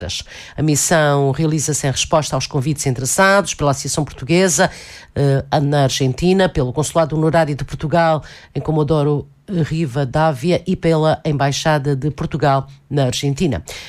A missão realiza-se em resposta aos convites interessados pela Associação Portuguesa na Argentina, pelo Consulado Honorário de Portugal em Comodoro Rivadavia e pela Embaixada de Portugal na Argentina.